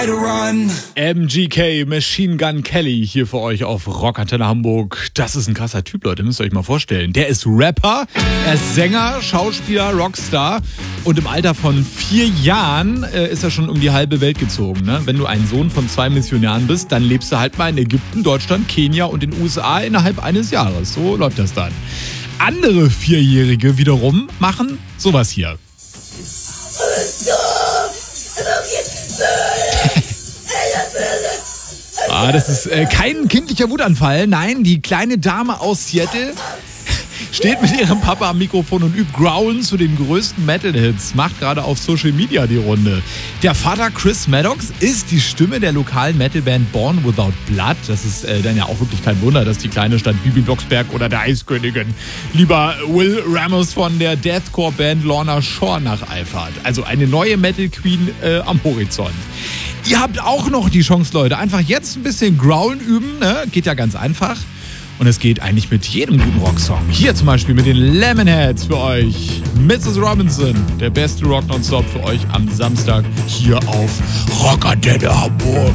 MGK, Machine Gun Kelly, hier für euch auf Rockantenne Hamburg. Das ist ein krasser Typ, Leute, müsst ihr euch mal vorstellen. Der ist Rapper, er ist Sänger, Schauspieler, Rockstar und im Alter von 4 Jahren ist er schon um die halbe Welt gezogen. Ne? Wenn du ein Sohn von 2 Missionaren bist, dann lebst du halt mal in Ägypten, Deutschland, Kenia und den USA innerhalb eines Jahres. So läuft das dann. Andere 4-Jährige wiederum machen sowas hier. Das ist kein kindlicher Wutanfall. Nein, die kleine Dame aus Seattle steht mit ihrem Papa am Mikrofon und übt Growlen zu den größten Metal-Hits. Macht gerade auf Social Media die Runde. Der Vater Chris Maddox ist die Stimme der lokalen Metalband Born Without Blood. Das ist dann ja auch wirklich kein Wunder, dass die Kleine statt Bibi Blocksberg oder der Eiskönigin lieber Will Ramos von der Deathcore-Band Lorna Shore nacheifert. Also eine neue Metal-Queen am Horizont. Ihr habt auch noch die Chance, Leute. Einfach jetzt ein bisschen Growlen üben. Ne? Geht ja ganz einfach. Und es geht eigentlich mit jedem guten Rocksong. Hier zum Beispiel mit den Lemonheads für euch. Mrs. Robinson, der beste Rock Nonstop für euch am Samstag hier auf Rockantenne Hamburg.